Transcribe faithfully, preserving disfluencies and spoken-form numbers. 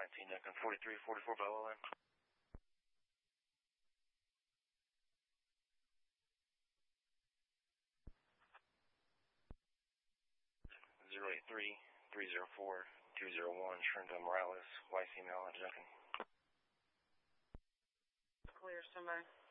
nineteen Duncan, forty-three forty-four Bella line. zero eight three three zero four two zero one, Sherindel Morales, white female, Duncan. Clear, somebody.